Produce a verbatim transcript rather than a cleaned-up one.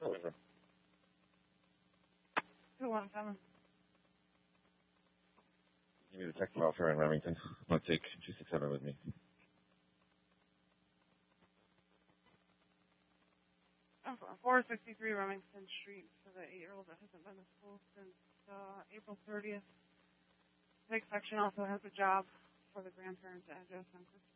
Over. two one seven. Give me the text welfare in Remington. I'll take two six seven with me. four sixty-three Remington Street for the eight-year-old that hasn't been to school since uh, April thirtieth. Next section also has a job for the grandparents' address on Christmas.